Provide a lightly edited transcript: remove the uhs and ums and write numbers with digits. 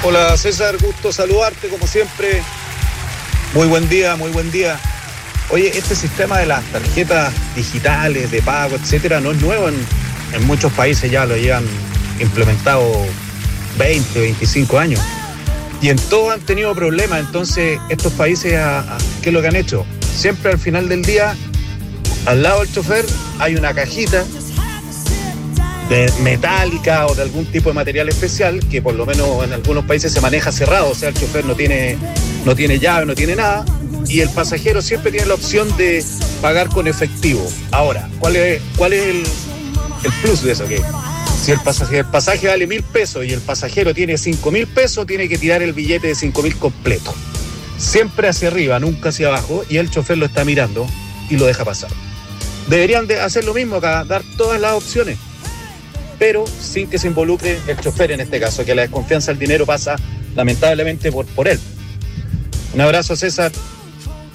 Hola César, gusto saludarte como siempre. Muy buen día, muy buen día. Oye, este sistema de las tarjetas digitales de pago, etcétera, no es nuevo en muchos países, ya lo llevan implementado 20, 25 años. Y en todos han tenido problemas. Entonces, estos países, ¿qué es lo que han hecho? Siempre al final del día, al lado del chofer, hay una cajita de metálica o de algún tipo de material especial que por lo menos en algunos países se maneja cerrado, o sea, el chofer no tiene llave, no tiene nada, y el pasajero siempre tiene la opción de pagar con efectivo. Ahora, ¿cuál es el plus de eso? Que si el pasaje vale 1.000 pesos y el pasajero tiene 5.000 pesos, tiene que tirar el billete de 5.000 completo. Siempre hacia arriba, nunca hacia abajo, y el chofer lo está mirando y lo deja pasar. Deberían de hacer lo mismo acá, dar todas las opciones, pero sin que se involucre el chofer en este caso, que la desconfianza del dinero pasa lamentablemente por él. Un abrazo, César.